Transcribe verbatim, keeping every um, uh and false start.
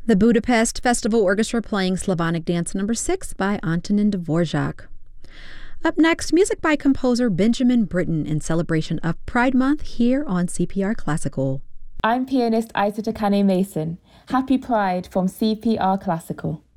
The Budapest Festival Orchestra playing Slavonic Dance Number six by Antonin Dvorak. Up next, music by composer Benjamin Britten in celebration of Pride Month here on C P R Classical. I'm pianist Isa Takane Mason. Happy Pride from C P R Classical.